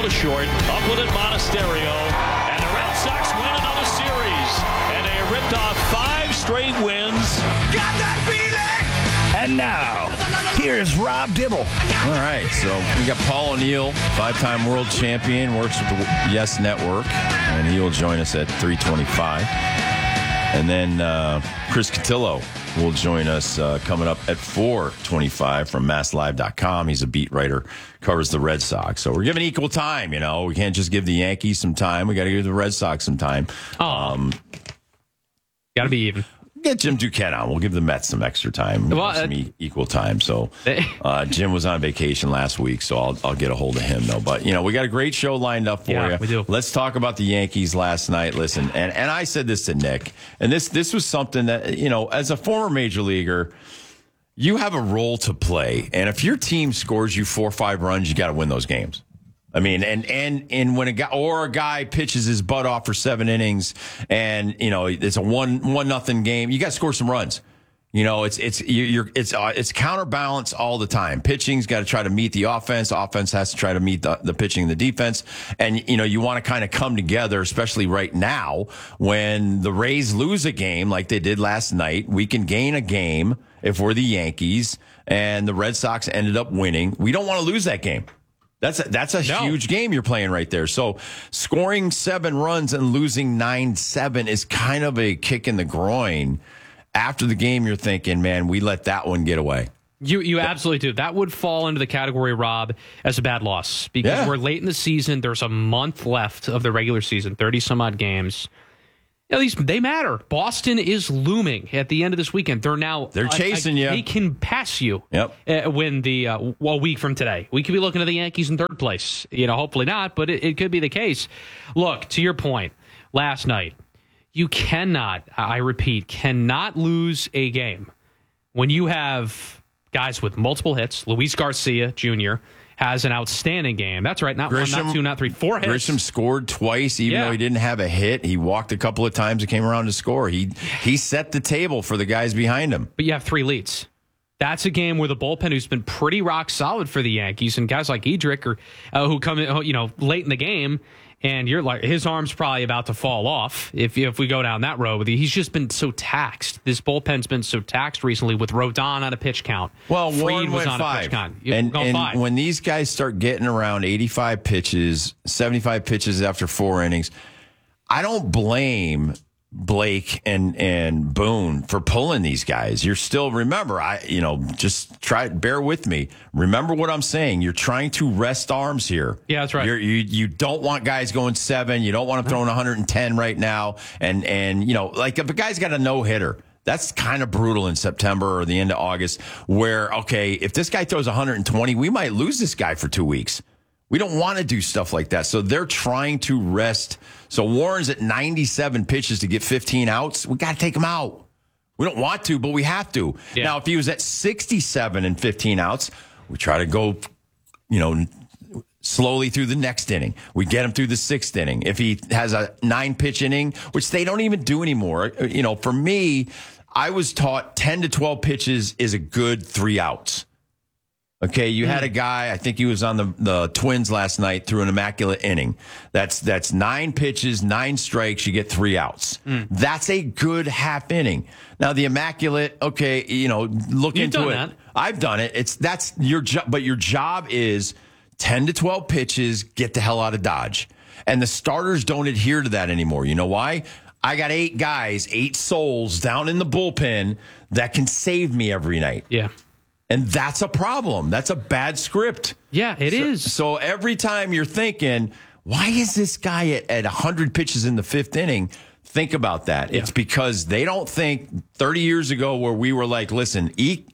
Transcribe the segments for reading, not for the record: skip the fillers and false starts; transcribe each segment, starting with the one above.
to short. Up with it, Monasterio. And the Red Sox win another series. And they ripped off 5 straight wins. Got that feeling! And now, here's Rob Dibble. All right, so we got Paul O'Neill, 5-time world champion, works with the Yes Network, and he will join us at 3:25. And then Chris Cotillo will join us coming up at 4:25 from MassLive.com. He's a beat writer, covers the Red Sox. So we're giving equal time, you know. We can't just give the Yankees some time. We got to give the Red Sox some time. Got to be even. Get Jim Duquette on. We'll give the Mets some extra time. Well, some equal time. So Jim was on vacation last week, so I'll get a hold of him, though. But, you know, we got a great show lined up for you. We do. Let's talk about the Yankees last night. Listen, and I said this to Nick, and this was something that, you know, as a former major leaguer, you have a role to play. And if your team scores you 4 or 5 runs, you got to win those games. I mean, and when a guy pitches his butt off for 7 innings, and you know it's a 1-0 game, you got to score some runs. You know, it's counterbalance all the time. Pitching's got to try to meet the offense. Offense has to try to meet the pitching and the defense. And you know, you want to kind of come together, especially right now when the Rays lose a game like they did last night. We can gain a game if we're the Yankees, and the Red Sox ended up winning. We don't want to lose that game. That's a huge game you're playing right there. So scoring 7 runs and losing 9-7 is kind of a kick in the groin. After the game, you're thinking, man, we let that one get away. You absolutely do. That would fall into the category, Rob, as a bad loss because we're late in the season. There's a month left of the regular season, 30-some-odd games. At least they matter. Boston is looming at the end of this weekend. They're chasing you. They can pass you. Yep. When a week from today, we could be looking at the Yankees in 3rd place. You know, hopefully not, but it could be the case. Look, to your point, last night, you cannot, I repeat, cannot lose a game when you have guys with multiple hits. Luis Garcia Jr. has an outstanding game. That's right. Not Grisham, 1, not 2, not 3, 4 hits. Grisham scored twice, even though he didn't have a hit. He walked a couple of times and came around to score. He set the table for the guys behind him. But you have 3 leads. That's a game where the bullpen, who's been pretty rock solid for the Yankees, and guys like Edrick who come in, you know, late in the game, and you're like, his arm's probably about to fall off if we go down that road with you. He's just been so taxed. This bullpen's been so taxed recently with Rodon on a pitch count. Well, Fried Warren was went on 5. A pitch count. And 5. When these guys start getting around 85 pitches, 75 pitches after 4 innings, I don't blame Blake and Boone for pulling these guys. You're still, remember, just bear with me. Remember what I'm saying. You're trying to rest arms here. Yeah, that's right. You don't want guys going 7. You don't want them throwing 110 right now. And you know, like if a guy's got a no-hitter, that's kind of brutal in September or the end of August where, okay, if this guy throws 120, we might lose this guy for 2 weeks. We don't want to do stuff like that. So they're trying to rest. So Warren's at 97 pitches to get 15 outs. We got to take him out. We don't want to, but we have to. Yeah. Now, if he was at 67 and 15 outs, we try to go, you know, slowly through the next inning. We get him through the 6th inning. If he has a 9-pitch inning, which they don't even do anymore, you know, for me, I was taught 10 to 12 pitches is a good 3 outs. Okay, you had a guy, I think he was on the Twins last night, threw an immaculate inning. That's 9 pitches, 9 strikes, you get 3 outs. That's a good half inning. Now the immaculate, okay, you know, look You've into it. That. I've done it. That's your job, but your job is 10 to 12 pitches, get the hell out of Dodge. And the starters don't adhere to that anymore. You know why? I got 8 guys, 8 souls down in the bullpen that can save me every night. Yeah. And that's a problem. That's a bad script. Yeah, it is. So every time you're thinking, why is this guy at 100 pitches in the 5th inning? Think about that. Yeah. It's because they don't think 30 years ago where we were like, listen,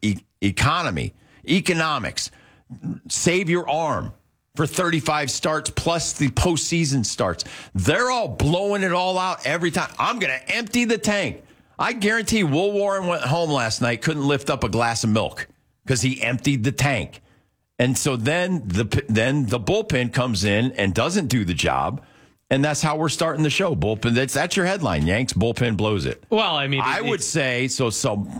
economics, save your arm for 35 starts plus the postseason starts. They're all blowing it all out every time. I'm going to empty the tank. I guarantee Will Warren went home last night, couldn't lift up a glass of milk, because he emptied the tank. And so then the bullpen comes in and doesn't do the job. And that's how we're starting the show. Bullpen. That's your headline. Yanks bullpen blows it. Well, I mean, I would say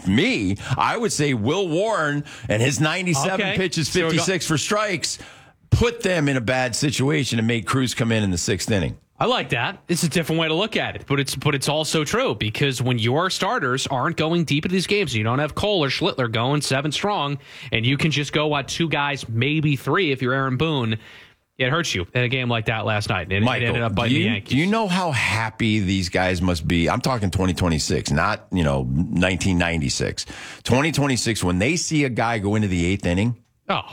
I would say Will Warren and his 97 pitches, 56 for strikes put them in a bad situation and made Cruz come in the 6th inning. I like that. It's a different way to look at it, but it's also true because when your starters aren't going deep into these games, you don't have Cole or Schlittler going 7 strong, and you can just go on 2 guys, maybe 3 if you're Aaron Boone. It hurts you in a game like that last night. And Michael, it ended up biting the Yankees. Do you know how happy these guys must be? I'm talking 2026, not 1996. 2026, when they see a guy go into the 8th inning. Oh.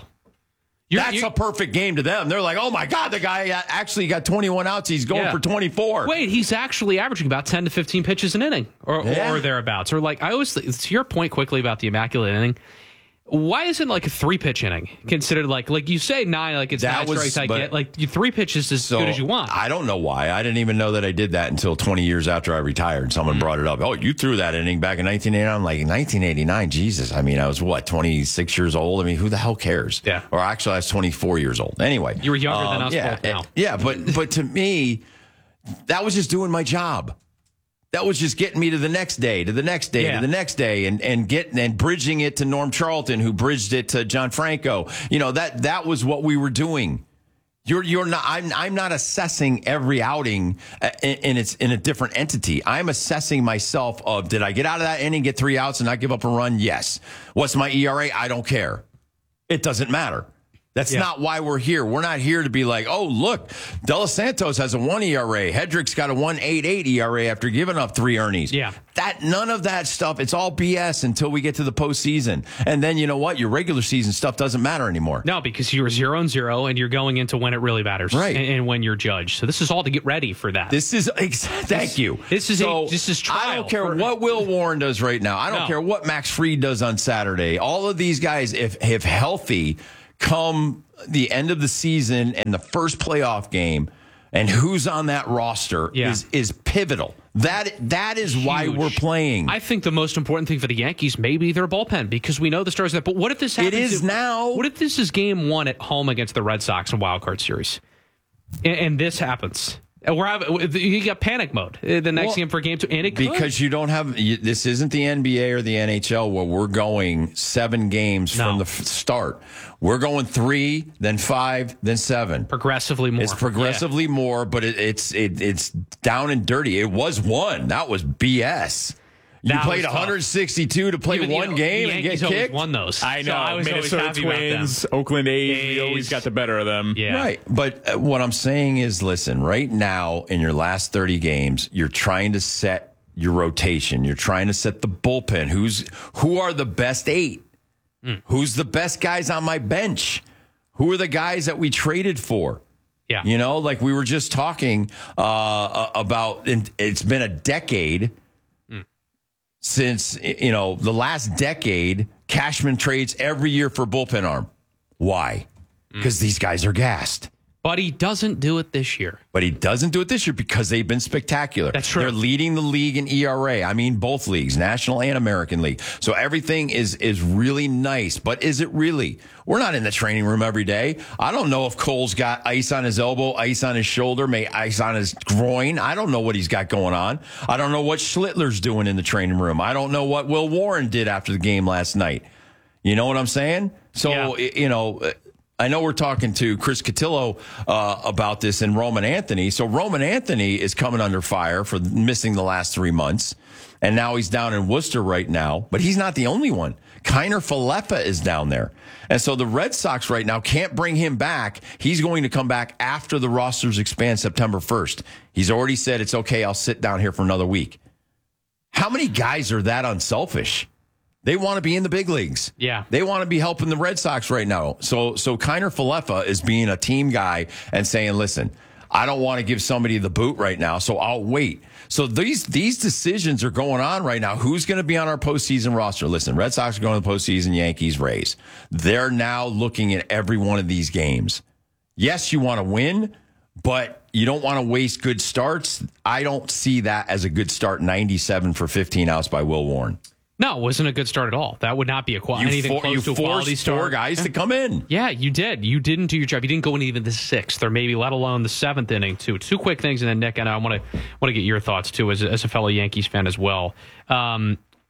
That's a perfect game to them. They're like, oh, my God, the guy actually got 21 outs. He's going for 24. Wait, he's actually averaging about 10 to 15 pitches an inning or thereabouts. Or like, I always, to your point quickly about the immaculate inning, why isn't like a 3-pitch inning considered like you say 9, like it's 9 strikes I get, like 3 pitches is as good as you want. I don't know why. I didn't even know that I did that until 20 years after I retired. Someone brought it up. Oh, you threw that inning back in 1989. I'm like, 1989, Jesus. I mean, I was 26 years old. I mean, who the hell cares? Yeah. Or actually, I was 24 years old. Anyway. You were younger than us both now. Yeah, but to me, that was just doing my job. That was just getting me to the next day, to the next day, to the next day, and bridging it to Norm Charlton, who bridged it to John Franco. That was what we were doing. You're not. I'm not assessing every outing in a different entity. I'm assessing myself of, did I get out of that inning, get 3 outs, and not give up a run? Yes. What's my ERA? I don't care. It doesn't matter. That's not why we're here. We're not here to be like, oh, look, De Los Santos has a 1 ERA. Hedrick's got a 1.88 ERA after giving up 3 earnings. Yeah. None of that stuff, it's all BS until we get to the postseason. And then you know what? Your regular season stuff doesn't matter anymore. No, because you're 0-0 and you're going into when it really matters. Right. And when you're judged. So this is all to get ready for that. Thank you. This is trial. I don't care what Will Warren does right now. I don't care what Max Fried does on Saturday. All of these guys, if healthy, come the end of the season and the first playoff game, and who's on that roster is pivotal. That is why we're playing. I think the most important thing for the Yankees may be their bullpen, because we know the stars that. But what if this happens? It is now. What if this is game 1 at home against the Red Sox in Wild Card Series, and this happens? You got panic mode the next game for game 2, and it could. Because you don't have this isn't the NBA or the NHL where we're going 7 games from the start. We're going 3, then 5, then 7. Progressively more. It's progressively more, but it's down and dirty. It was 1. That was BS. You played 162 to play one game and get kicked? Won those. I know. So I was Minnesota Twins, Oakland A's, we always got the better of them. Yeah. Right. But what I'm saying is, listen, right now in your last 30 games, you're trying to set your rotation. You're trying to set the bullpen. Who are the best 8? Who's the best guys on my bench? Who are the guys that we traded for? Yeah. Like we were just talking about, it's been a decade since, the last decade, Cashman trades every year for bullpen arm. Why? Because these guys are gassed. But he doesn't do it this year. But he doesn't do it this year because they've been spectacular. That's true. They're leading the league in ERA. I mean, both leagues, National and American League. So everything is really nice. But is it really? We're not in the training room every day. I don't know if Cole's got ice on his elbow, ice on his shoulder, ice on his groin. I don't know what he's got going on. I don't know what Schlittler's doing in the training room. I don't know what Will Warren did after the game last night. You know what I'm saying? So, I know we're talking to Chris Cotillo about this and Roman Anthony. So Roman Anthony is coming under fire for missing the last 3 months. And now he's down in Worcester right now. But he's not the only one. Kiner Falefa is down there. And so the Red Sox right now can't bring him back. He's going to come back after the rosters expand September 1st. He's already said, it's okay, I'll sit down here for another week. How many guys are that unselfish? They want to be in the big leagues. Yeah. They want to be helping the Red Sox right now. So Kiner Falefa is being a team guy and saying, listen, I don't want to give somebody the boot right now, so I'll wait. So these decisions are going on right now. Who's going to be on our postseason roster? Listen, Red Sox are going to the postseason, Yankees, Rays. They're now looking at every one of these games. Yes, you want to win, but you don't want to waste good starts. I don't see that as a good start, 97 for 15 outs by Will Warren. No, it wasn't a good start at all. That would not be anything close to a quality start. You forced 4 guys to come in. Yeah, you did. You didn't do your job. You didn't go into even the 6th or maybe let alone the 7th inning, too. 2 quick things, and then, Nick, and I want to get your thoughts, too, as a fellow Yankees fan as well.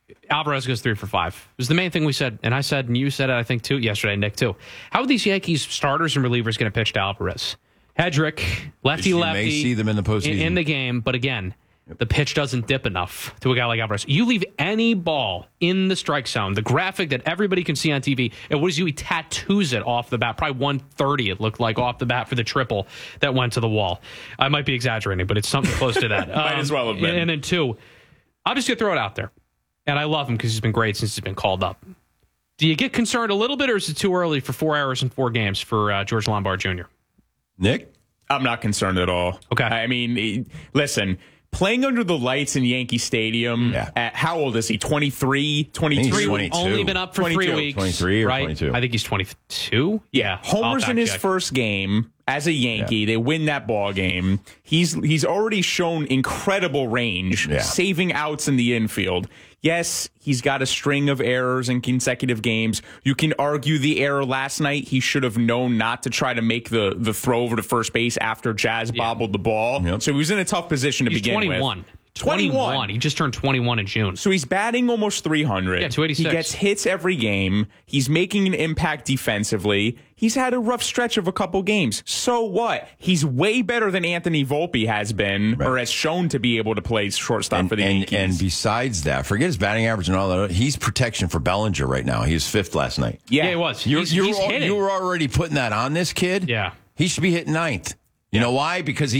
Alvarez goes 3 for 5. It was the main thing we said, and I said, and you said it, I think, too, yesterday, Nick, too. How are these Yankees starters and relievers going to pitch to Alvarez? Hedrick, lefty. You may see them in the postseason. In the game, but again, the pitch doesn't dip enough to a guy like Alvarez. You leave any ball in the strike zone, the graphic that everybody can see on TV, and what does he tattoos it off the bat? Probably 130 it looked like off the bat for the triple that went to the wall. I might be exaggerating, but it's something close to that. Might as well have been. And then 2, I'm just going to throw it out there. And I love him because he's been great since he's been called up. Do you get concerned a little bit, or is it too early for 4 errors in 4 games for George Lombard Jr.? Nick? I'm not concerned at all. Okay. I mean, listen, playing under the lights in Yankee Stadium, at how old is he? 23? 22? He's 22. Only been up for 3 22. weeks. 23 or right? 22. I think he's 22. Yeah. Homers in his first game as a Yankee. They win that ball game. He's already shown incredible range, saving outs in the infield. Yes, he's got a string of errors in consecutive games. You can argue the error last night. He should have known not to try to make the throw over to first base after Jazz bobbled the ball. Yep. So he was in a tough position to begin 21. with. 21. He just turned 21 in June. So he's batting almost 300. Yeah, 286. He gets hits every game. He's making an impact defensively. He's had a rough stretch of a couple games. So what? He's way better than Anthony Volpe has been, or has shown to be able to play shortstop for the Yankees. And besides that, forget his batting average and all that. He's protection for Bellinger right now. He was 5th last night. Yeah, he was. He's hitting. You were already putting that on this kid. Yeah. He should be hitting 9th. You know why? Because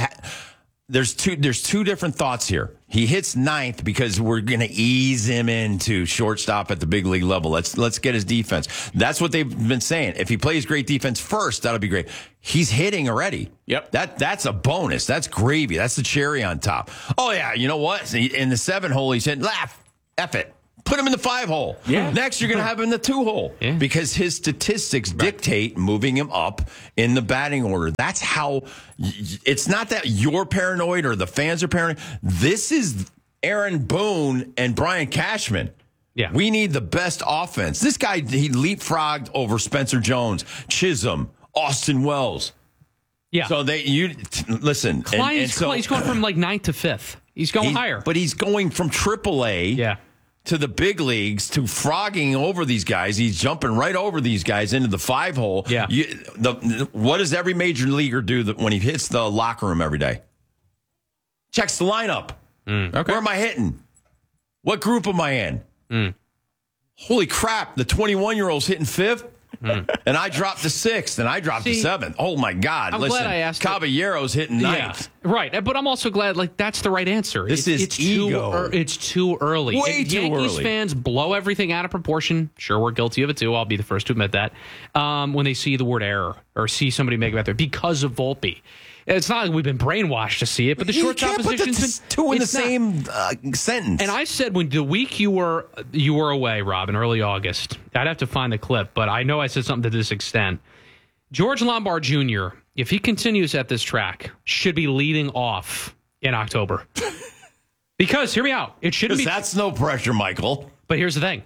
there's two different thoughts here. He hits 9th because we're going to ease him into shortstop at the big league level. Let's get his defense. That's what they've been saying. If he plays great defense first, that'll be great. He's hitting already. Yep. That's a bonus. That's gravy. That's the cherry on top. Oh yeah, you know what? In the 7 hole, he's hitting. F it. Put him in the 5 hole. Yeah. Next, you're going to have him in the 2 hole because his statistics dictate moving him up in the batting order. That's how. It's not that you're paranoid or the fans are paranoid. This is Aaron Boone and Brian Cashman. Yeah. We need the best offense. This guy, he leapfrogged over Spencer Jones, Chisholm, Austin Wells. Yeah. So listen. He's going from like 9th to 5th. He's going higher. But he's going from AAA to the big leagues to frogging over these guys. He's jumping right over these guys into the 5 hole. Yeah. What does every major leaguer do when he hits the locker room every day? Checks the lineup. Okay. Where am I hitting? What group am I in? Holy crap, the 21-year-old's hitting 5th? And I dropped to 6th, and I dropped to 7th. Oh, my God. I'm glad I asked Caballero's hitting 9th. Yeah, right. But I'm also glad, that's the right answer. This is ego. It's too early. Way too Yankees early. fans blow everything out of proportion. Sure, we're guilty of it, too. I'll be the first to admit that. When they see the word error or see somebody make a bet there because of Volpe. It's not like we've been brainwashed to see it, but the shortstop position's been two in the same sentence. And I said when the week you were away, Rob, in early August, I'd have to find the clip, but I know I said something to this extent. George Lombard Jr., if he continues at this track, should be leading off in October. Because, hear me out, it shouldn't be. That's no pressure, Michael. But here's the thing.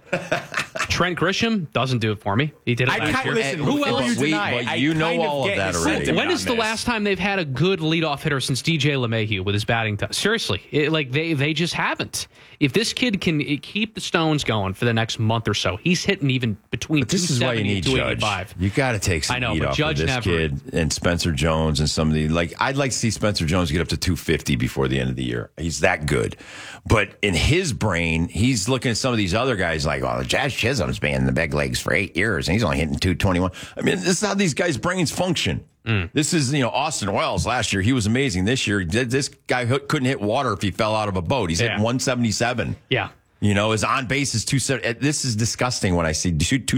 Trent Grisham doesn't do it for me. He did it last year. Listen, Who else? you deny? But you know all of that already. When is the last time they've had a good leadoff hitter since DJ LeMahieu with his batting touch? Seriously, they just haven't. If this kid can keep the Stones going for the next month or so, he's hitting even between 270 and 285. You got to take some heat off Judge of this kid and Spencer Jones and some of the I'd like to see Spencer Jones get up to 250 before the end of the year. He's that good, but in his brain, he's looking at some of these other guys like, oh, Jazz Chisholm's been in the big leagues for 8 years and he's only hitting 221. I mean, this is how these guys' brains function. This is, Austin Wells last year. He was amazing. This year, this guy couldn't hit water if he fell out of a boat. He's hitting 177. Yeah. His on base is 270. This is disgusting when I see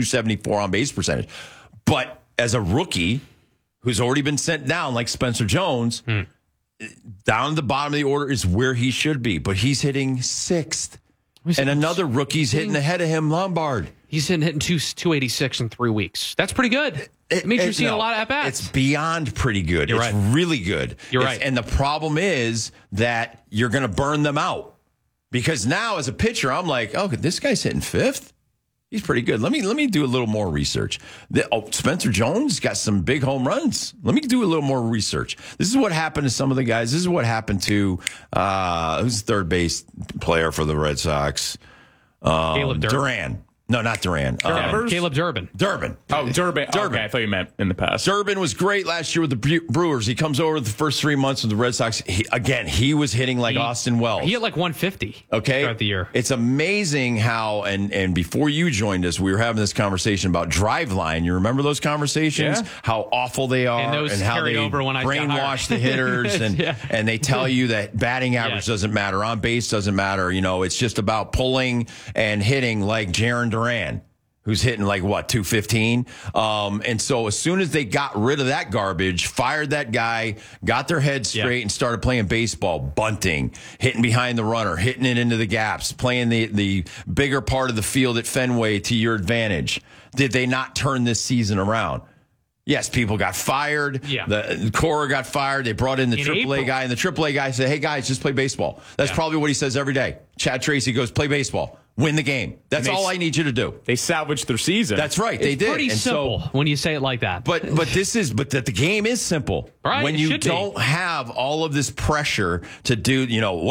274 on base percentage. But as a rookie who's already been sent down like Spencer Jones, down at the bottom of the order is where he should be. But he's hitting 6th. And another rookie's hitting ahead of him, Lombard. He's hitting 286 in 3 weeks. That's pretty good. It means you're seeing a lot of at-bats. It's beyond pretty good. You're it's right. really good. You're right. And the problem is that you're going to burn them out. Because now as a pitcher, I'm like, oh, this guy's hitting 5th? He's pretty good. Let me do a little more research. Spencer Jones got some big home runs. Let me do a little more research. This is what happened to some of the guys. This is what happened to who's the third base player for the Red Sox? Caleb Durbin. Duran. No, not Duran. Caleb Durbin. Durbin. Oh, Durbin. Okay, I thought you meant in the past. Durbin was great last year with the Brewers. He comes over the first 3 months with the Red Sox. He was hitting like Austin Wells. He hit like 150 okay, throughout the year. It's amazing how, and before you joined us, we were having this conversation about Driveline. You remember those conversations? Yeah. How awful they are And those how carried they over when I got brainwash hired. the hitters and they tell you that batting average Yes. doesn't matter, on base doesn't matter. You know, it's just about pulling and hitting like Jarren Duran, who's hitting like, 215? And so as soon as they got rid of that garbage, fired that guy, got their head straight and started playing baseball, bunting, hitting behind the runner, hitting it into the gaps, playing the bigger part of the field at Fenway to your advantage, did they not turn this season around? Yes, people got fired. Yeah. The Cora got fired. They brought in the AAA April. guy, and the AAA guy said, hey, guys, just play baseball. That's probably what he says every day. Chad Tracy goes, play baseball. Win the game. That's all I need you to do. They salvaged their season. That's right. They It's did. pretty And simple when you say it like that. But the game is simple. Right, when it you should be. don't have all of this pressure to do,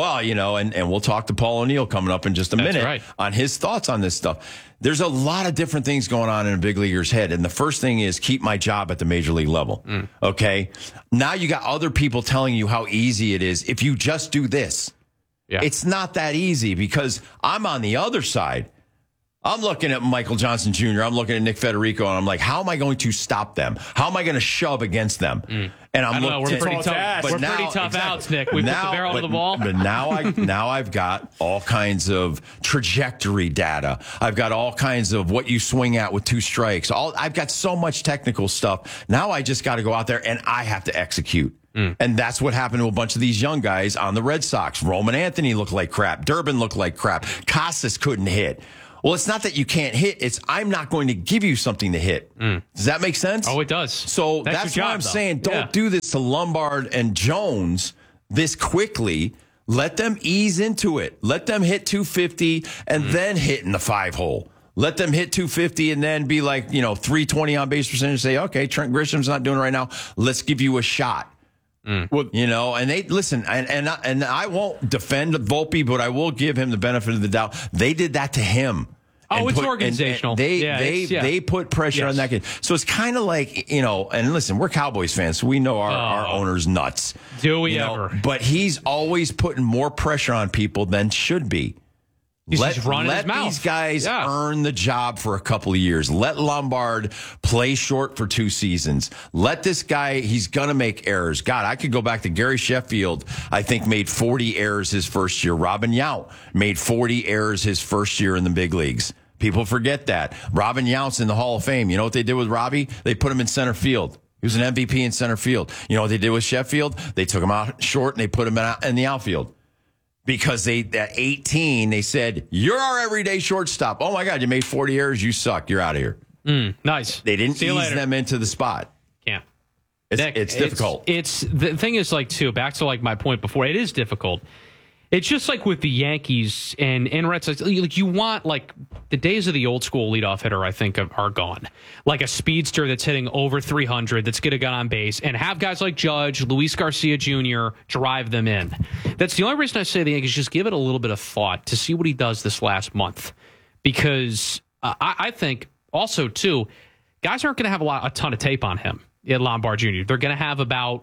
and we'll talk to Paul O'Neill coming up in just a minute right. on his thoughts on this stuff. There's a lot of different things going on in a big leaguer's head. And the first thing is keep my job at the major league level. Okay. Now you got other people telling you how easy it is if you just do this. Yeah. It's not that easy because I'm on the other side. I'm looking at Michael Johnson Jr. I'm looking at Nick Federico, and I'm like, how am I going to stop them? How am I going to shove against them? And I'm I don't know. We're pretty tough. We're pretty tough outs, Nick. We put the barrel to the ball. But now I've got all kinds of trajectory data. I've got all kinds of what you swing at with 2 strikes. I've got so much technical stuff. Now I just got to go out there and I have to execute. And that's what happened to a bunch of these young guys on the Red Sox. Roman Anthony looked like crap. Durbin looked like crap. Casas couldn't hit. Well, it's not that you can't hit. It's I'm not going to give you something to hit. Does that make sense? Oh, it does. So that's why I'm saying don't do this to Lombard and Jones this quickly. Let them ease into it. Let them hit 250 and then hit in the 5-hole. Let them hit 250 and then be like, 320 on base percentage. Say, okay, Trent Grisham's not doing it right now. Let's give you a shot. Well, And they listen, and I won't defend Volpe, but I will give him the benefit of the doubt. They did that to him. Oh, it's organizational. They put pressure on that kid. So it's kind of like, and listen, we're Cowboys fans, so we know our owner's nuts. Do we ever? But he's always putting more pressure on people than should be. He's just running his mouth. These guys earn the job for a couple of years. Let Lombard play short for 2 seasons. Let this guy, he's going to make errors. God, I could go back to Gary Sheffield, I think made 40 errors his first year. Robin Yount made 40 errors his first year in the big leagues. People forget that. Robin Yount's in the Hall of Fame. You know what they did with Robbie? They put him in center field. He was an MVP in center field. You know what they did with Sheffield? They took him out short and they put him in the outfield. Because at 18, they said, you're our everyday shortstop. Oh, my God, you made 40 errors. You suck. You're out of here. Nice. They didn't ease them into the spot. Can't. It's difficult. It's the thing is back to my point before. It is difficult. It's just like with the Yankees and Red Sox. Like you want the days of the old school leadoff hitter. I think are gone. Like a speedster that's hitting over 300, that's going to get on base, and have guys like Judge, Luis Garcia Jr. drive them in. That's the only reason I say the Yankees just give it a little bit of thought to see what he does this last month, because I think also too, guys aren't going to have a ton of tape on him at Lombard Jr. They're going to have about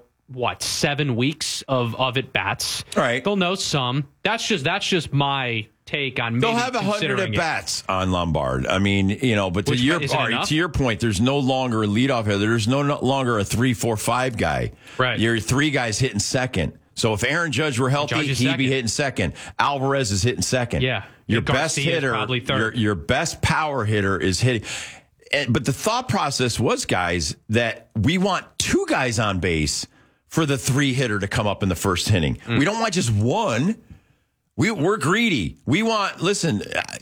7 weeks of at bats. Right. They'll know some. That's just my take on. They'll have 100 at bats on Lombard. I mean, but to your point, there's no longer a leadoff hitter. There's no longer a 3-4-5 guy. Right. You're 3 guys hitting second. So if Aaron Judge were healthy, he'd be hitting second. Alvarez is hitting second. Yeah. Your best hitter, probably third. Your best power hitter is hitting. But the thought process was, guys, that we want 2 guys on base for the 3 hitter to come up in the first inning. We don't want just 1. We're greedy. We want, listen,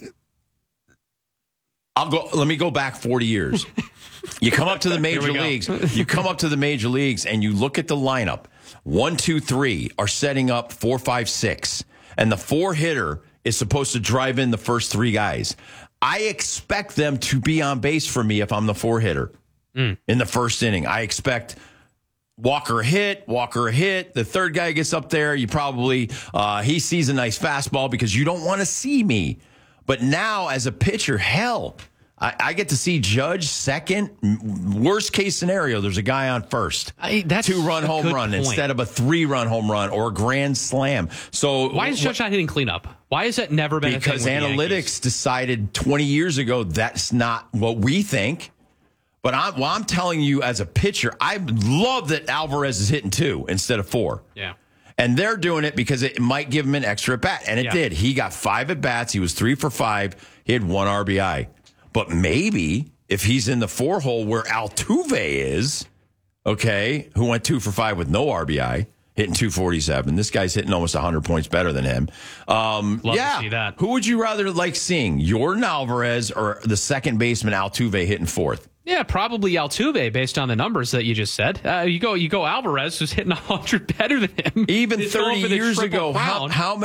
let me go back 40 years. You come up to the major leagues. You come up to the major leagues and you look at the lineup. 1, 2, 3 are setting up 4, 5, 6. And the 4 hitter is supposed to drive in the first 3 guys. I expect them to be on base for me if I'm the 4 hitter in the first inning. I expect Walker hit. The third guy gets up there. You probably, he sees a nice fastball because you don't want to see me. But now, as a pitcher, hell, I get to see Judge second. Worst case scenario, there's a guy on first. That's 2-run a home good run point. instead of a 3-run home run or a grand slam. So Why is Judge not hitting cleanup? Why has that never been because a thing with the analytics Yankees? decided 20 years ago that's not what we think. But I'm telling you, as a pitcher, I love that Alvarez is hitting 2 instead of 4. Yeah. And they're doing it because it might give him an extra at bat. And it did. He got 5 at bats. He was 3 for 5. He had 1 RBI. But maybe if he's in the 4 hole where Altuve is, okay, who went 2 for 5 with no RBI, hitting 247. This guy's hitting almost 100 points better than him. Love to see that. Who would you rather like seeing, Jordan Alvarez or the second baseman Altuve hitting 4th? Yeah, probably Altuve based on the numbers that you just said. You go Alvarez, who's hitting 100 better than him. Even He's 30 going for the years Triple ago, Crown. how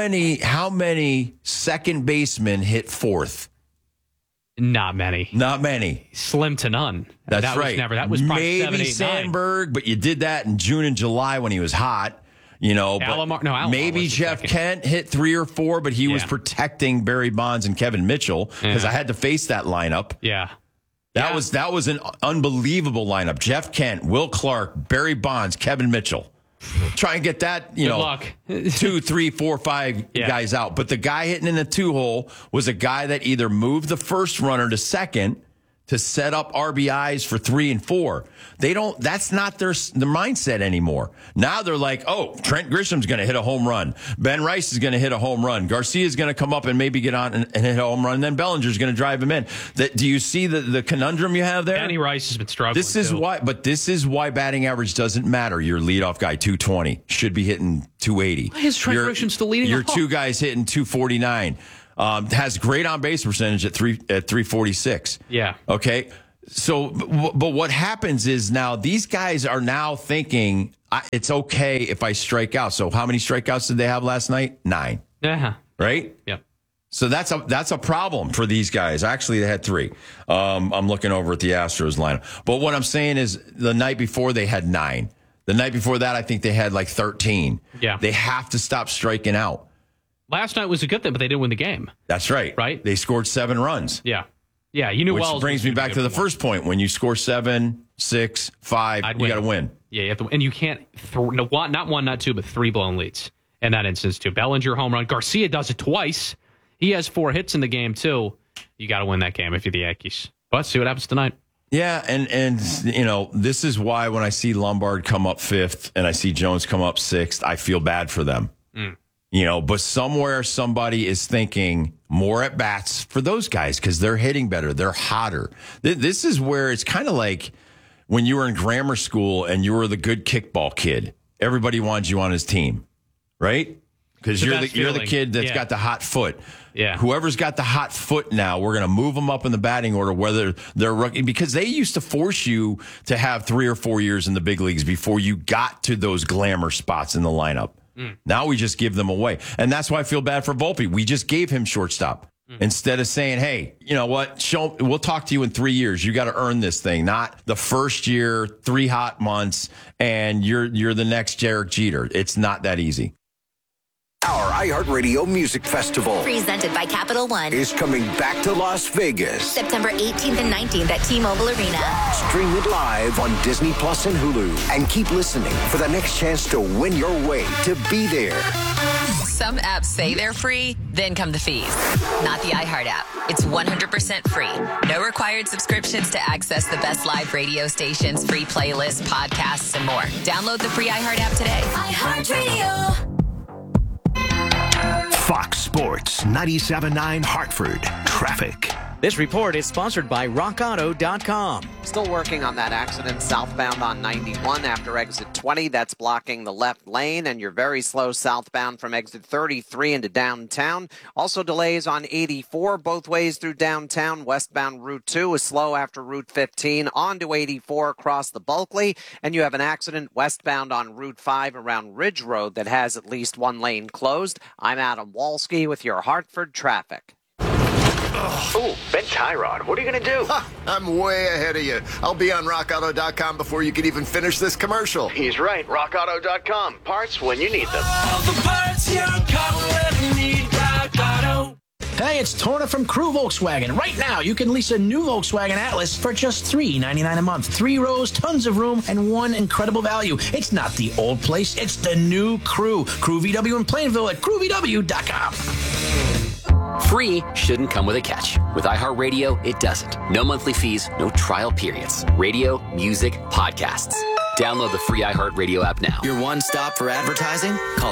many second basemen hit 4th? Not many. Not many. Slim to none. That's that right. That was probably maybe 7, 8, 9. Sandberg, but you did that in June and July when he was hot. But Alomar maybe was the Jeff second. Kent hit 3 or 4, but he was protecting Barry Bonds and Kevin Mitchell because I had to face that lineup. Yeah. That was an unbelievable lineup. Jeff Kent, Will Clark, Barry Bonds, Kevin Mitchell. Try and get that, Good luck. 2, 3, 4, 5 guys out. But the guy hitting in the 2 hole was a guy that either moved the first runner to second to set up RBIs for 3 and 4. That's not their mindset anymore. Now they're like, oh, Trent Grisham's going to hit a home run. Ben Rice is going to hit a home run. Garcia's going to come up and maybe get on and hit a home run. And then Bellinger's going to drive him in. Do you see the conundrum you have there? Danny Rice has been struggling. This is why batting average doesn't matter. Your leadoff guy, 220, should be hitting 280. Why is Trent Grisham still leading Your off? 2 guys hitting 249. Has great on base percentage at 346. Yeah. Okay. So, but what happens is now these guys are now thinking it's okay if I strike out. So how many strikeouts did they have last night? 9. Uh-huh. Right? Yep. So that's a problem for these guys. Actually, they had 3. I'm looking over at the Astros lineup. But what I'm saying is the night before they had 9. The night before that, I think they had like 13. Yeah. They have to stop striking out. Last night was a good thing, but they didn't win the game. That's right. Right? They scored 7 runs. Yeah. Yeah, you knew Which Wells. brings me back to the first point. When you score 7, 6, 5, you got to win. Yeah, you have to, and you can't not 1, not 2, but 3 blown leads in that instance too. Bellinger home run. Garcia does it twice. He has 4 hits in the game too. You got to win that game if you're the Yankees. But see what happens tonight. Yeah, and this is why when I see Lombard come up 5th and I see Jones come up 6th, I feel bad for them. But somewhere somebody is thinking more at bats for those guys because they're hitting better. They're hotter. This is where it's kind of like when you were in grammar school and you were the good kickball kid. Everybody wanted you on his team, right? Because you're the kid that's got the hot foot. Yeah. Whoever's got the hot foot now, we're going to move them up in the batting order, whether they're rookie, because they used to force you to have 3 or 4 years in the big leagues before you got to those glamour spots in the lineup. Now we just give them away. And that's why I feel bad for Volpe. We just gave him shortstop instead of saying, hey, you know what? We'll talk to you in 3 years. You got to earn this thing, not the first year, 3 hot months, and you're the next Derek Jeter. It's not that easy. Our iHeartRadio Music Festival Presented by Capital One. is coming back to Las Vegas. September 18th and 19th at T-Mobile Arena. Stream it live on Disney Plus and Hulu. And keep listening for the next chance to win your way to be there. Some apps say they're free, then come the fees. Not the iHeart app. It's 100% free. No required subscriptions to access the best live radio stations, free playlists, podcasts, and more. Download the free iHeart app today. iHeartRadio. Fox Sports 97.9 Hartford. Traffic. This report is sponsored by RockAuto.com. Still working on that accident southbound on 91 after exit 20. That's blocking the left lane, and you're very slow southbound from exit 33 into downtown. Also delays on 84 both ways through downtown. Westbound Route 2 is slow after Route 15 onto 84 across the Bulkley. And you have an accident westbound on Route 5 around Ridge Road that has at least one lane closed. I'm Adam Walski with your Hartford traffic. Oh, Ben Tyrod, what are you going to do? I'm way ahead of you. I'll be on RockAuto.com before you can even finish this commercial. He's right. RockAuto.com. Parts when you need them. All the parts your car will ever need. Rock Auto. Hey, it's Torna from Crew Volkswagen. Right now, you can lease a new Volkswagen Atlas for just $399 a month. 3 rows, tons of room, and one incredible value. It's not the old place, it's the new Crew. Crew VW in Plainville at crewvw.com. Free shouldn't come with a catch. With iHeartRadio, it doesn't. No monthly fees, no trial periods. Radio, music, podcasts. Download the free iHeartRadio app now. Your one stop for advertising? Call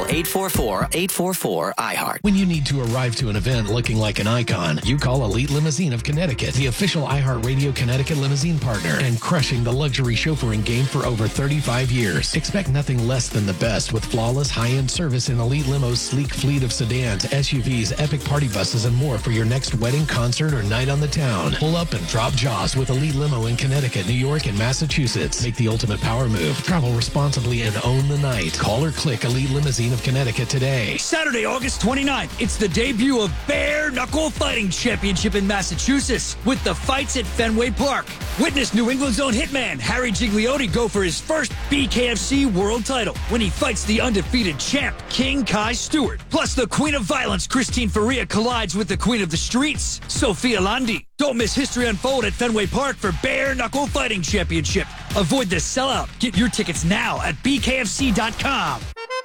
844-844-iHeart. When you need to arrive to an event looking like an icon, you call Elite Limousine of Connecticut, the official iHeartRadio Connecticut limousine partner, and crushing the luxury chauffeuring game for over 35 years. Expect nothing less than the best with flawless high-end service in Elite Limo's sleek fleet of sedans, SUVs, epic party buses, and more for your next wedding, concert, or night on the town. Pull up and drop jaws with Elite Limo in Connecticut, New York, and Massachusetts. Make the ultimate power move. Travel responsibly and own the night. Call or click Elite Limousine of Connecticut today. Saturday, August 29th, it's the debut of Bare Knuckle Fighting Championship in Massachusetts with the fights at Fenway Park. Witness New England's own hitman Harry Gigliotti go for his first BKFC world title when he fights the undefeated champ King Kai Stewart. Plus, the Queen of Violence Christine Faria collides with the Queen of the Streets, Sophia Landi. Don't miss history unfold at Fenway Park for Bare Knuckle Fighting Championship. Avoid the sellout. Get your tickets now at bkfc.com.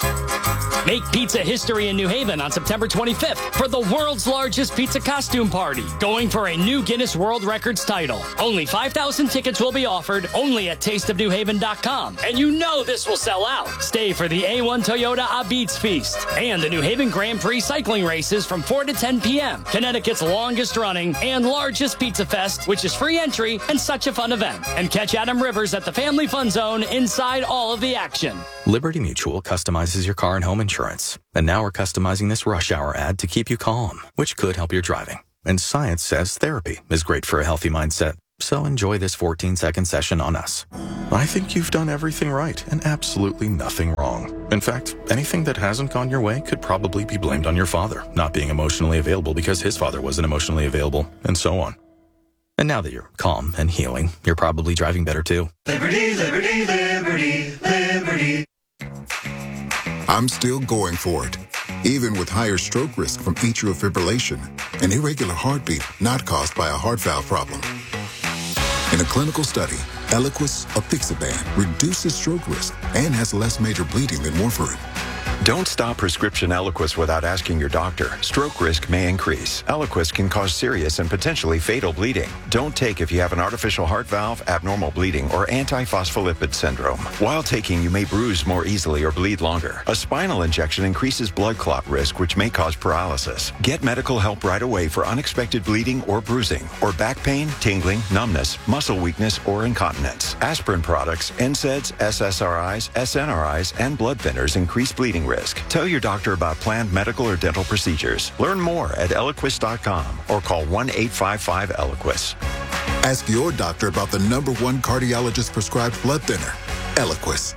Make pizza history in New Haven on September 25th for the world's largest pizza costume party, going for a new Guinness World Records title. Only 5,000 tickets will be offered, only at tasteofnewhaven.com. And you know this will sell out. Stay for the A1 Toyota Abitz Feast and the New Haven Grand Prix cycling races from 4 to 10 p.m. Connecticut's longest running and largest pizza fest, which is free entry and such a fun event. And catch Adam Rivers at the Family Fun Zone inside all of the action. Liberty Mutual customizes your car and home insurance. And now we're customizing this rush hour ad to keep you calm, which could help your driving. And science says therapy is great for a healthy mindset. So enjoy this 14-second session on us. I think you've done everything right and absolutely nothing wrong. In fact, anything that hasn't gone your way could probably be blamed on your father not being emotionally available because his father wasn't emotionally available, and so on. And now that you're calm and healing, you're probably driving better too. Liberty, liberty, liberty, liberty. I'm still going for it, even with higher stroke risk from atrial fibrillation, an irregular heartbeat not caused by a heart valve problem. In a clinical study, Eliquis apixaban reduces stroke risk and has less major bleeding than warfarin. Don't stop prescription Eliquis without asking your doctor. Stroke risk may increase. Eliquis can cause serious and potentially fatal bleeding. Don't take if you have an artificial heart valve, abnormal bleeding, or antiphospholipid syndrome. While taking, you may bruise more easily or bleed longer. A spinal injection increases blood clot risk, which may cause paralysis. Get medical help right away for unexpected bleeding or bruising, or back pain, tingling, numbness, muscle weakness, or incontinence. Aspirin products, NSAIDs, SSRIs, SNRIs, and blood thinners increase bleeding risk. Tell your doctor about planned medical or dental procedures. Learn more at Eliquis.com or call 1-855-ELIQUIS. Ask your doctor about the #1 cardiologist prescribed blood thinner, Eliquis.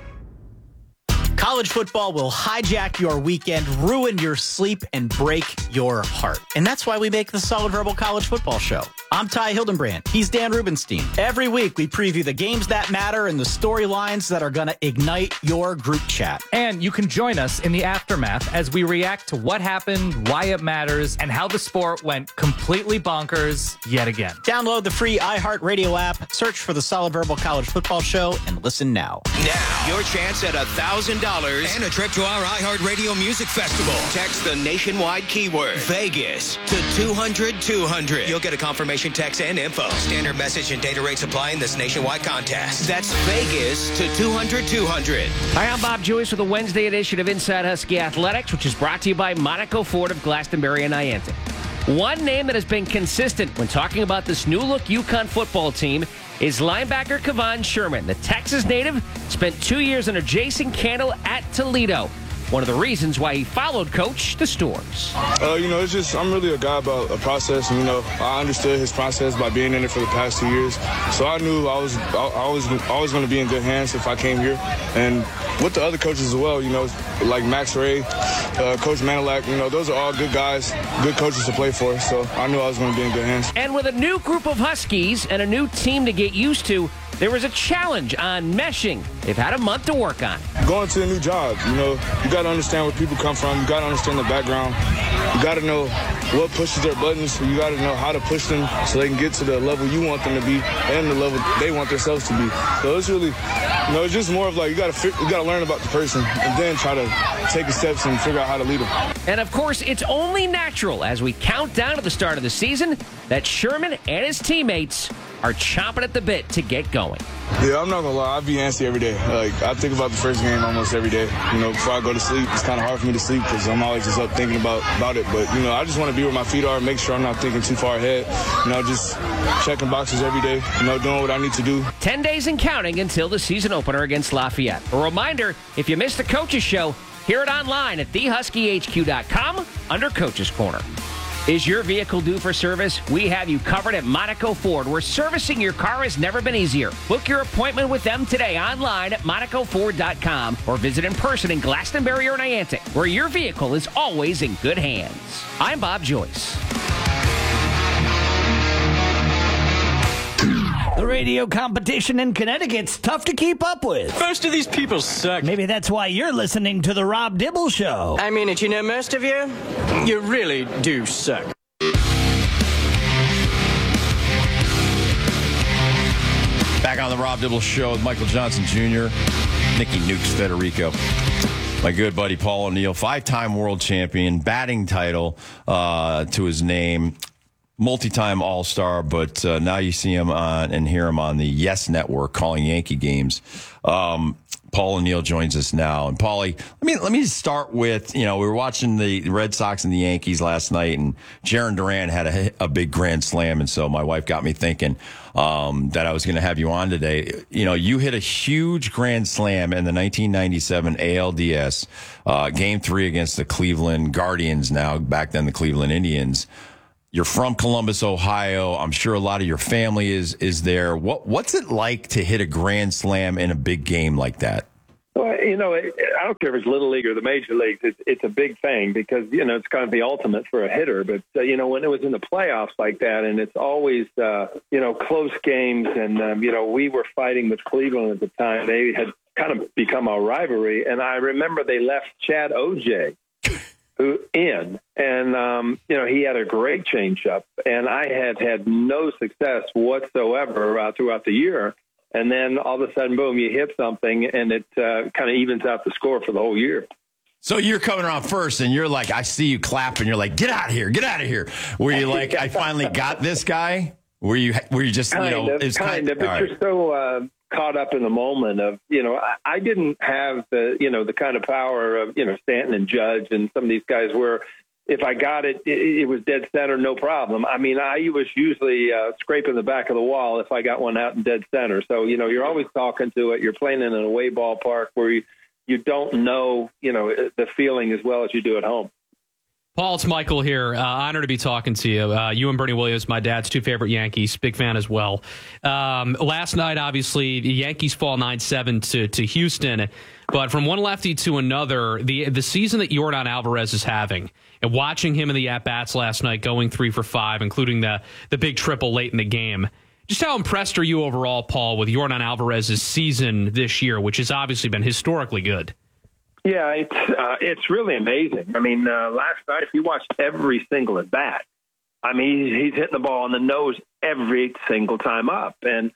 College football will hijack your weekend, ruin your sleep, and break your heart. And that's why we make the Solid Verbal College Football Show. I'm Ty Hildenbrand. He's Dan Rubenstein. Every week, we preview the games that matter and the storylines that are going to ignite your group chat. And you can join us in the aftermath as we react to what happened, why it matters, and how the sport went completely bonkers yet again. Download the free iHeartRadio app, search for the Solid Verbal College Football Show, and listen now. Now, your chance at $1,000 and a trip to our iHeartRadio Music Festival. Text the nationwide keyword Vegas to 200-200. You'll get a confirmation text and info. Standard message and data rates apply in this nationwide contest. That's Vegas to 200-200. Hi, I'm Bob Joyce with the Wednesday edition of Inside Husky Athletics, which is brought to you by Monaco Ford of Glastonbury and Niantic. One name that has been consistent when talking about this new-look UConn football team is linebacker Kevon Sherman. The Texas native spent 2 years under Jason Candle at Toledo. One of the reasons why he followed Coach the Storms. It's just I'm really a guy about a process, and I understood his process by being in it for the past 2 years. So I knew I was always going to be in good hands if I came here, and with the other coaches as well. Like Max Ray, Coach Manilak. Those are all good guys, good coaches to play for. So I knew I was going to be in good hands. And with a new group of Huskies and a new team to get used to, there was a challenge on meshing. They've had a month to work on it. Going to a new job, you got to understand where people come from. You got to understand the background. You got to know what pushes their buttons. You got to know how to push them so they can get to the level you want them to be and the level they want themselves to be. So it's really, it's just more of like you got to learn about the person and then try to take the steps and figure out how to lead them. And of course, it's only natural as we count down to the start of the season that Sherman and his teammates are chomping at the bit to get going. Yeah, I'm not gonna lie, I be antsy every day. Like, I think about the first game almost every day. Before I go to sleep, it's kind of hard for me to sleep because I'm always just up thinking about it. But, I just want to be where my feet are, make sure I'm not thinking too far ahead. Just checking boxes every day, doing what I need to do. 10 days and counting until the season opener against Lafayette. A reminder, if you missed the Coaches Show, hear it online at thehuskyhq.com under Coaches Corner. Is your vehicle due for service? We have you covered at Monaco Ford, where servicing your car has never been easier. Book your appointment with them today online at MonacoFord.com or visit in person in Glastonbury or Niantic, where your vehicle is always in good hands. I'm Bob Joyce. The radio competition in Connecticut's tough to keep up with. Most of these people suck. Maybe that's why you're listening to The Rob Dibble Show. I mean it, most of you really do suck. Back on The Rob Dibble Show with Michael Johnson Jr., Nicky Nukes Federico. My good buddy Paul O'Neill, 5-time world champion, batting title to his name. Multi-time All-Star, but now you see him on and hear him on the Yes Network calling Yankee games. Paul O'Neill joins us now. And Paulie, let me start with, we were watching the Red Sox and the Yankees last night, and Jarren Duran had a big grand slam, and so my wife got me thinking that I was going to have you on today. You hit a huge grand slam in the 1997 ALDS, Game 3 against the Cleveland Guardians, now back then the Cleveland Indians. You're from Columbus, Ohio. I'm sure a lot of your family is there. What's it like to hit a grand slam in a big game like that? Well, I don't care if it's Little League or the Major Leagues. It's a big thing because, it's kind of the ultimate for a hitter. But, when it was in the playoffs like that, and it's always, close games. And, we were fighting with Cleveland at the time. They had kind of become a rivalry. And I remember they left Chad Oj in, and he had a great changeup, and I had no success whatsoever throughout the year. And then all of a sudden, boom, you hit something, and it kind of evens out the score for the whole year. So you're coming around first, and you're like, I see you clapping. You're like, get out of here, get out of here. Were you like, I finally got this guy? Were you just, kind of, but right. You're so caught up in the moment of, I didn't have the kind of power of, Stanton and Judge and some of these guys where if I got it, it was dead center, no problem. I mean, I was usually scraping the back of the wall if I got one out in dead center. So, you're always talking to it. You're playing in an away ballpark where you don't know, the feeling as well as you do at home. Paul, it's Michael here. Honored to be talking to you. You and Bernie Williams, my dad's two favorite Yankees. Big fan as well. Last night, obviously, the Yankees fall 9-7 to Houston. But from one lefty to another, the season that Yordan Alvarez is having, and watching him in the at-bats last night, going 3 for 5, including the big triple late in the game. Just how impressed are you overall, Paul, with Yordan Alvarez's season this year, which has obviously been historically good? Yeah, it's really amazing. I mean, last night, if you watched every single at bat, I mean, he's hitting the ball on the nose every single time up. And,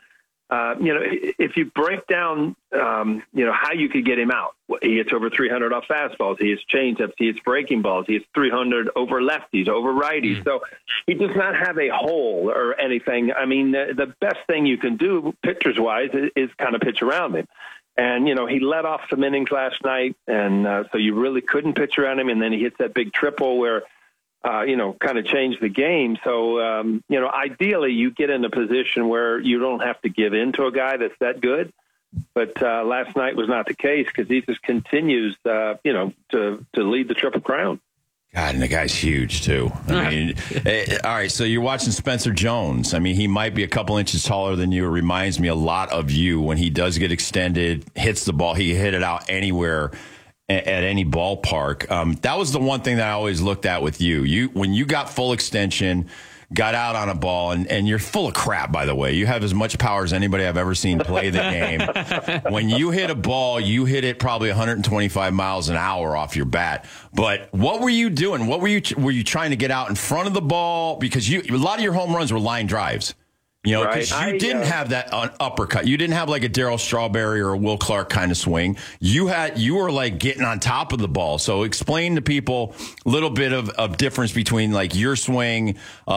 if you break down, how you could get him out, he hits over 300 off fastballs, he hits changeups, he hits breaking balls, he hits 300 over lefties, over righties. So he does not have a hole or anything. I mean, the best thing you can do pitchers-wise is kind of pitch around him. And, he let off some innings last night, and so you really couldn't pitch around him. And then he hits that big triple where, kind of changed the game. So, ideally you get in a position where you don't have to give in to a guy that's that good. But last night was not the case because he just continues, to lead the Triple Crown. God, and the guy's huge, too. I mean, all right, so you're watching Spencer Jones. I mean, he might be a couple inches taller than you. It reminds me a lot of you when he does get extended, hits the ball. He hit it out anywhere at any ballpark. That was the one thing that I always looked at with you. When you got full extension, got out on a ball, and you're full of crap, by the way. You have as much power as anybody I've ever seen play the game. When you hit a ball, you hit it probably 125 miles an hour off your bat. But what were you doing? What were you trying to get out in front of the ball? Because a lot of your home runs were line drives. You know, because you didn't have that uppercut. You didn't have like a Darryl Strawberry or a Will Clark kind of swing. You were like getting on top of the ball. So explain to people a little bit of difference between like your swing,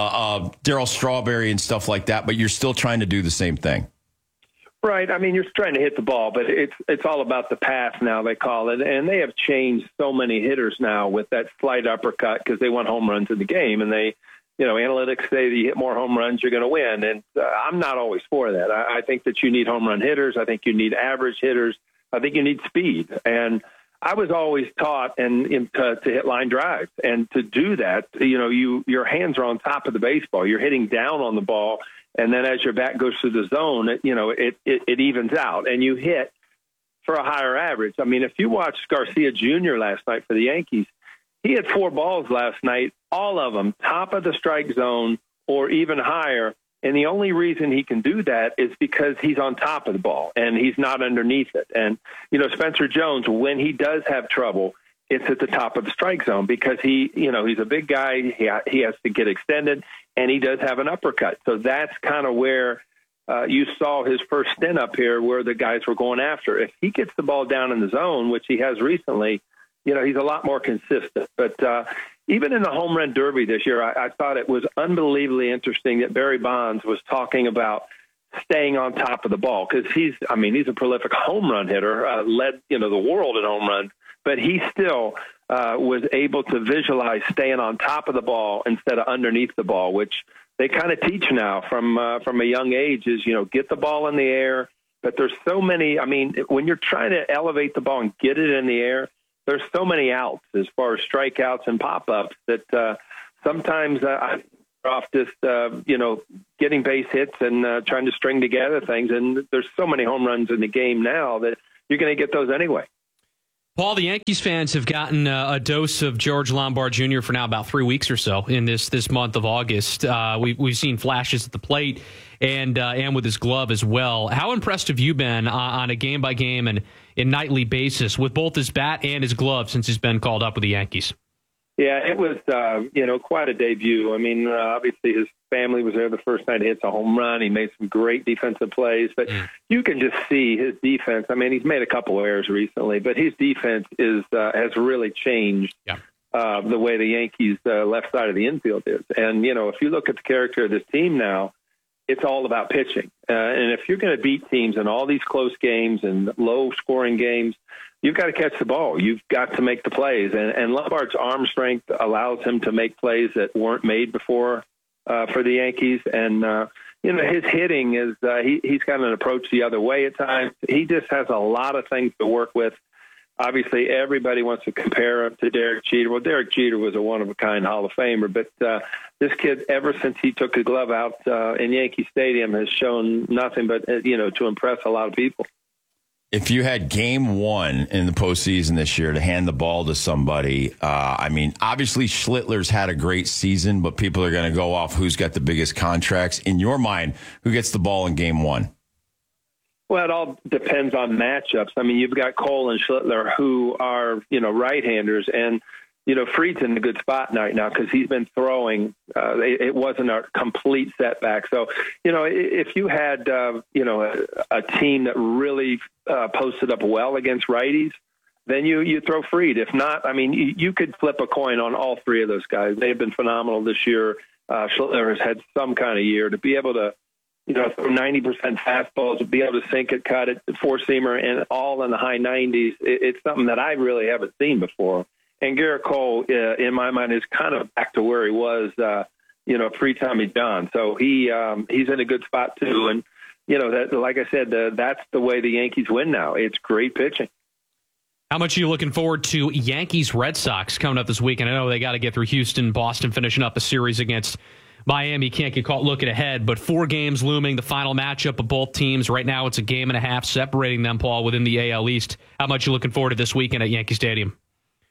Darryl Strawberry and stuff like that, but you're still trying to do the same thing. Right. I mean, you're trying to hit the ball, but it's all about the path now, they call it. And they have changed so many hitters now with that slight uppercut because they want home runs in the game. And analytics say that you hit more home runs, you're going to win. And I'm not always for that. I think that you need home run hitters. I think you need average hitters. I think you need speed. And I was always taught to hit line drives. And to do that, your hands are on top of the baseball. You're hitting down on the ball. And then as your bat goes through the zone, it evens out. And you hit for a higher average. I mean, if you watched Garcia Jr. last night for the Yankees, he had 4 balls last night, all of them top of the strike zone or even higher. And the only reason he can do that is because he's on top of the ball and he's not underneath it. And, Spencer Jones, when he does have trouble, it's at the top of the strike zone because he's a big guy. He has to get extended and he does have an uppercut. So that's kind of where you saw his first stint up here where the guys were going after. If he gets the ball down in the zone, which he has recently, he's a lot more consistent. But even in the home run derby this year, I thought it was unbelievably interesting that Barry Bonds was talking about staying on top of the ball because he's a prolific home run hitter, led the world in home runs, but he still was able to visualize staying on top of the ball instead of underneath the ball, which they kind of teach now from a young age is, get the ball in the air. But there's so many, when you're trying to elevate the ball and get it in the air, there's so many outs as far as strikeouts and pop-ups that sometimes I'm off just, getting base hits and trying to string together things. And there's so many home runs in the game now that you're going to get those anyway. Paul, the Yankees fans have gotten a dose of George Lombard Jr. for now about 3 weeks or so in this month of August. We've seen flashes at the plate and with his glove as well. How impressed have you been on a game-by-game and nightly basis with both his bat and his glove since he's been called up with the Yankees? Yeah, it was, quite a debut. Obviously his family was there the first night he hits a home run. He made some great defensive plays, but you can just see his defense. He's made a couple of errors recently, but his defense has really changed the way the Yankees' left side of the infield is. And, if you look at the character of this team now, it's all about pitching. And if you're going to beat teams in all these close games and low-scoring games, you've got to catch the ball. You've got to make the plays. And Lombard's arm strength allows him to make plays that weren't made before for the Yankees. And, his hitting is he's got an approach the other way at times. He just has a lot of things to work with. Obviously, everybody wants to compare him to Derek Jeter. Well, Derek Jeter was a one-of-a-kind Hall of Famer, but this kid, ever since he took his glove out in Yankee Stadium, has shown nothing but, to impress a lot of people. If you had game one in the postseason this year to hand the ball to somebody, obviously Schlittler's had a great season, but people are going to go off who's got the biggest contracts. In your mind, who gets the ball in game one? Well, it all depends on matchups. You've got Cole and Schlittler who are, right-handers, and, Fried's in a good spot right now because he's been throwing. It wasn't a complete setback. So, if you had, a team that really posted up well against righties, then you throw Fried. If not, you could flip a coin on all three of those guys. They've been phenomenal this year. Schlittler has had some kind of year to be able to, throw 90% fastballs, to be able to sink it, cut it, four-seamer, and all in the high 90s. It's something that I really haven't seen before. And Garrett Cole, in my mind, is kind of back to where he was, pre-Tommy John. So he's in a good spot, too. And, that, like I said, that's the way the Yankees win now. It's great pitching. How much are you looking forward to Yankees-Red Sox coming up this weekend? I know they got to get through Houston, Boston, finishing up a series against Miami. Can't get caught looking ahead, but 4 games looming, the final matchup of both teams. Right now it's a game and a half separating them, Paul, within the AL East. How much are you looking forward to this weekend at Yankee Stadium?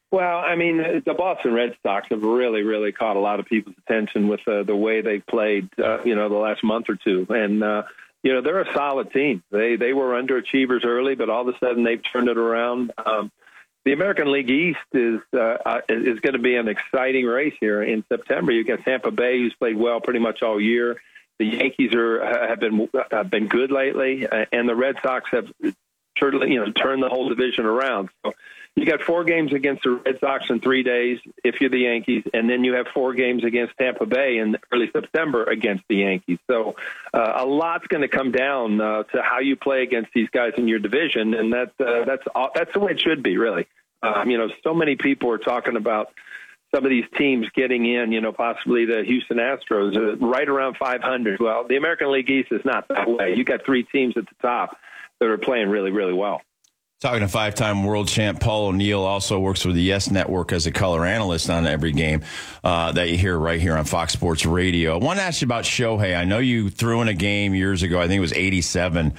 Well, I mean, the Boston Red Sox have really, really caught a lot of people's attention with the way they played, the last month or two. And, they're a solid team. They were underachievers early, but all of a sudden they've turned it around. The American League East is going to be an exciting race here in September. You got Tampa Bay, who's played well pretty much all year. The Yankees have been good lately, and the Red Sox have turned the whole division around. So you got 4 games against the Red Sox in 3 days if you're the Yankees, and then you have 4 games against Tampa Bay in early September against the Yankees. So a lot's going to come down to how you play against these guys in your division, and that's the way it should be, really. So many people are talking about some of these teams getting in, possibly the Houston Astros, right around 500. Well, the American League East is not that way. You got 3 teams at the top that are playing really, really well. Talking to 5-time world champ Paul O'Neill, also works for the Yes Network as a color analyst on every game that you hear right here on Fox Sports Radio. I want to ask you about Shohei. I know you threw in a game years ago. I think it was 87.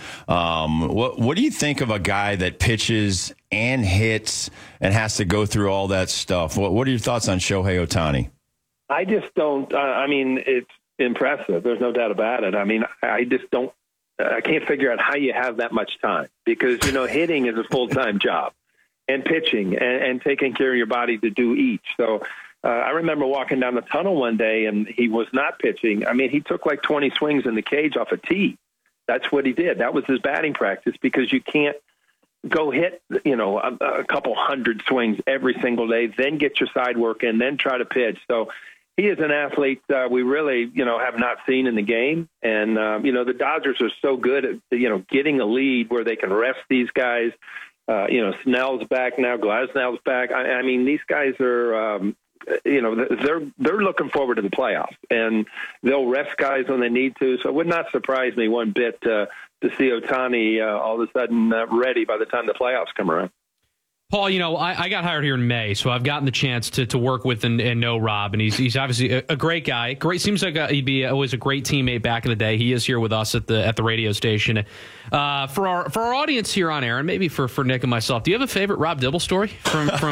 What do you think of a guy that pitches and hits and has to go through all that stuff? What are your thoughts on Shohei Ohtani? I just don't. It's impressive. There's no doubt about it. I just don't. I can't figure out how you have that much time because, hitting is a full-time job and pitching and taking care of your body to do each. So I remember walking down the tunnel one day and he was not pitching. He took like 20 swings in the cage off a tee. That's what he did. That was his batting practice because you can't go hit, a couple hundred swings every single day, then get your side work and then try to pitch. So he is an athlete we really, have not seen in the game. And, the Dodgers are so good at, getting a lead where they can rest these guys. Snell's back now. Glasnow's back. These guys are, they're looking forward to the playoffs. And they'll rest guys when they need to. So it would not surprise me one bit to see Ohtani all of a sudden ready by the time the playoffs come around. Paul, I got hired here in May, so I've gotten the chance to work with and know Rob, and he's obviously a great guy. Seems like he'd be always a great teammate back in the day. He is here with us at the radio station. For our audience here on air, and maybe for Nick and myself, do you have a favorite Rob Dibble story from